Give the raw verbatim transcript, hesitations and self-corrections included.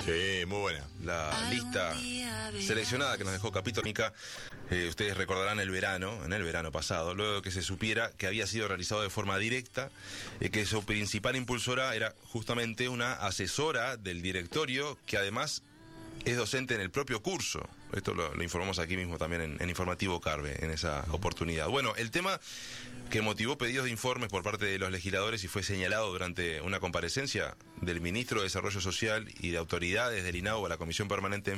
Sí, muy buena. La lista seleccionada que nos dejó Capito Mica, eh, ustedes recordarán el verano, en el verano pasado, luego de que se supiera que había sido realizado de forma directa, eh, que su principal impulsora era justamente una asesora del directorio, que además es docente en el propio curso. Esto lo, lo informamos aquí mismo también en, en Informativo Carve, en esa oportunidad. Bueno, el tema que motivó pedidos de informes por parte de los legisladores y fue señalado durante una comparecencia del ministro de Desarrollo Social y de autoridades del INAO a la Comisión Permanente